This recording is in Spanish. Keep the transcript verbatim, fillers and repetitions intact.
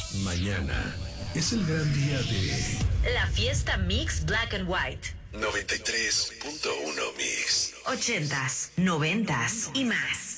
Mañana es el gran día de la fiesta Mix Black and White. noventa y tres punto uno Mix. Ochentas, noventas y más.